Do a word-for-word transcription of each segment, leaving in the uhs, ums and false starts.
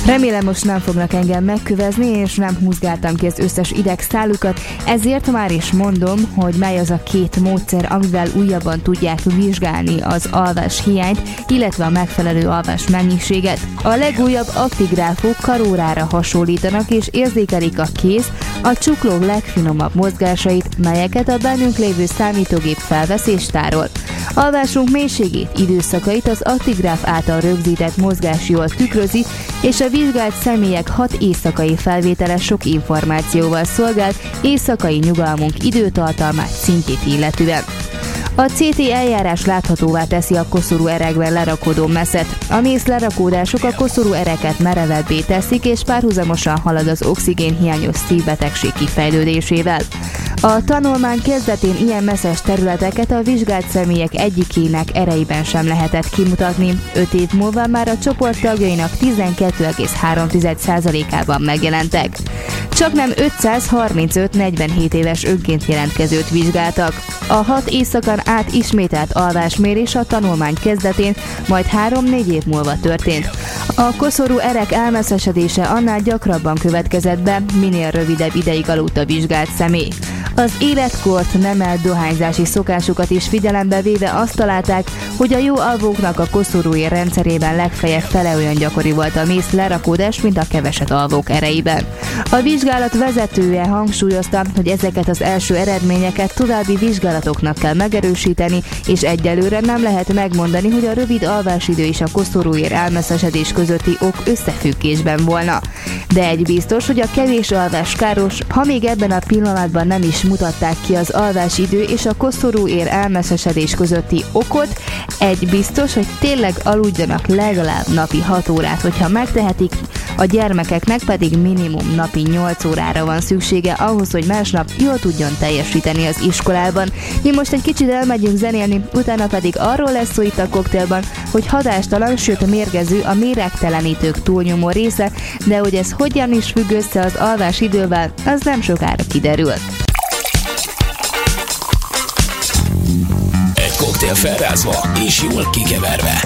Remélem, most nem fognak engem megkövezni, és nem húzgáltam ki az összes idegszálukat, ezért már is mondom, hogy mely az a két módszer, amivel újabban tudják vizsgálni az alvás hiányt, illetve a megfelelő alvás mennyiséget. A legújabb aktigráfok karórára hasonlítanak, és érzékelik a kéz, a csuklók legfinomabb mozgásait, melyeket a bennünk lévő számítógép felvesz és tárol. Alvásunk mélységét, időszakait az aktigráf által rögzített mozgás jól tükrözi, és a vizsgált személyek hat éjszakai felvétele sok információval szolgál éjszakai nyugalmunk időtartalmát, szintjét illetően. A cé té eljárás láthatóvá teszi a koszorú erekben lerakodó meszet. A mész lerakódások a koszorú ereket merevebbé teszik, és párhuzamosan halad az oxigénhiányos szívbetegség kifejlődésével. A tanulmány kezdetén ilyen messzes területeket a vizsgált személyek egyikének ereiben sem lehetett kimutatni. Öt év múlva már a csoport tagjainak tizenkettő egész három százalékában megjelentek. Csaknem ötszázharmincöt negyvenhét éves önként jelentkezőt vizsgáltak. A hat éjszakán át ismételt alvásmérés a tanulmány kezdetén, majd három-négy év múlva történt. A koszorú erek elmesszesedése annál gyakrabban következett be, minél rövidebb ideig aludt a vizsgált személy. Az életkort, nemelt dohányzási szokásukat is figyelembe véve azt találták, hogy a jó alvóknak a koszorúér rendszerében legfeljebb fele olyan gyakori volt a mész lerakódás, mint a keveset alvók ereiben. A vizsgálat vezetője hangsúlyozta, hogy ezeket az első eredményeket további vizsgálatoknak kell megerősíteni, és egyelőre nem lehet megmondani, hogy a rövid alvásidő és a koszorúér elmesszesedés közötti ok összefüggésben volna. De egy biztos, hogy a kevés alvás káros, ha még ebben a pillanatban nem is mutatták ki az alvásidő és a koszorúér elmesszesedés közötti okot, egy biztos, hogy tényleg aludjanak legalább napi hat órát, hogyha megtehetik, a gyermekeknek pedig minimum napi nyolc órára van szüksége ahhoz, hogy másnap jól tudjon teljesíteni az iskolában. Mi most egy kicsit elmegyünk zenélni, utána pedig arról lesz szó itt a koktélban, hogy hatástalan, sőt mérgező a méregtelenítők túlnyomó része, de hogy ez hogyan is függ össze az alvás idővel, az nem sokára kiderül. Egy koktél felrázva és jól kikeverve.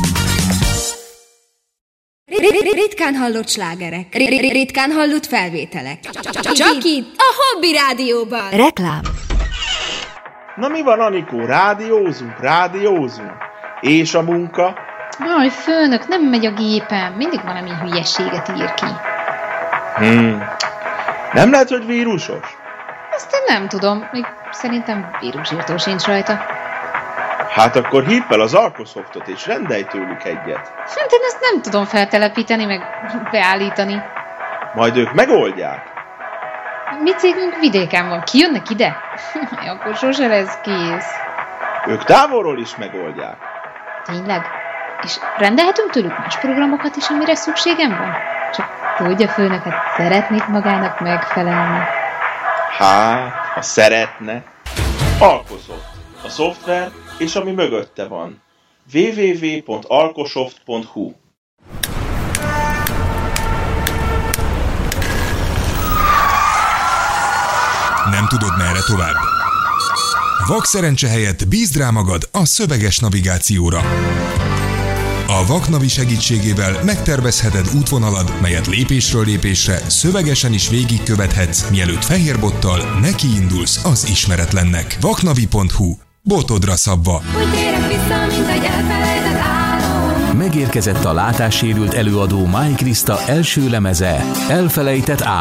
Ritkán hallott slágerek, ritkán hallott felvételek. Csak itt, a Hobby Rádióban. Reklám. Na mi van, Anikó? Rádiózunk, rádiózunk. És a munka? Aj, főnök, nem megy a gépem. Mindig valami hülyeséget ír ki. Hmm. Nem lehet, hogy vírusos? Azt én nem tudom. Még szerintem vírusírtó sincs rajta. Hát akkor hívd fel az Alkosoftot és rendelj tőlük egyet. Hát én ezt nem tudom feltelepíteni, meg beállítani. Majd ők megoldják. Mi cégünk vidéken van. Kijönnek ide? Akkor sose lesz kész. Ők távolról is megoldják. Tényleg? És rendelhetünk tőlük más programokat is, amire szükségem van? Csak tudja, főnöket, szeretnék magának megfelelni. Hát, ha szeretne. Alkosoft. A szoftver és ami mögötte van. double-u double-u double-u pont alkosoft pont hu Nem tudod, merre tovább? Vakszerencse helyett bízd rá magad a szöveges navigációra. A Vaknavi segítségével megtervezheted útvonalad, melyet lépésről lépésre szövegesen is végigkövethetsz, mielőtt fehérbottal nekiindulsz az ismeretlennek. vaknavi pont hu. Botodra szabva. Megérkezett a látássérült előadó Máj Kriszta első lemeze, Elfelejtett álom.